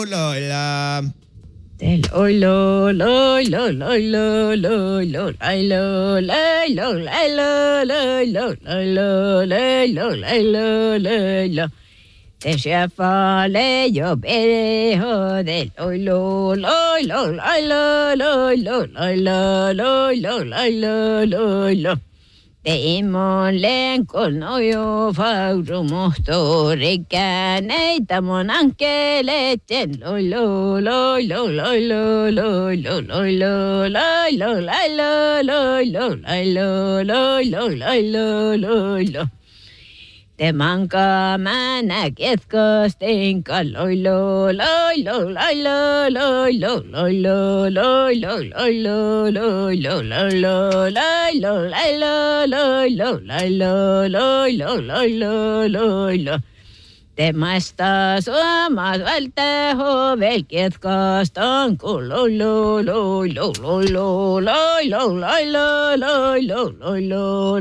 loila. Oi lo lo lo lo lo lo lo ai lo lai lo lai lo lai lo lai lo lai lo lai lo lai lo. Te skäffale jo pereho del oi lo lai lo lai lo lai lo lai lo lai lo lai lo lai lo. Teimon lenko jo fauru mohtorikään neitä mon ankeletten loi lo loi lo loi lo loi lo loi lo lai lo lai lo loi lo lai lo loi lo lai lo loi lo. Te manka mänä ketkastenka loi lo lai lo lai lo loi lo loi lo loi lo loi lo loi lo loi lo lai lo lai lo loi lo lai lo loi lo loi lo loi lo. Te maista suomat vältää hovel ketkastan kun loi lo loi lo loi lo lai lo lai lo loi lo loi lo